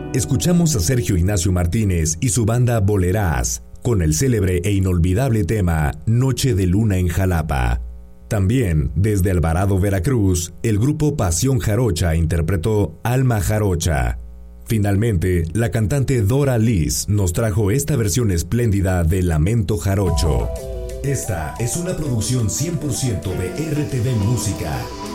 Escuchamos a Sergio Ignacio Martínez y su banda Bolerás con el célebre e inolvidable tema Noche de Luna en Jalapa. También, desde Alvarado, Veracruz, el grupo Pasión Jarocha interpretó Alma Jarocha. Finalmente, la cantante Dora Liz nos trajo esta versión espléndida de Lamento Jarocho. Esta es una producción 100% de RTV Música.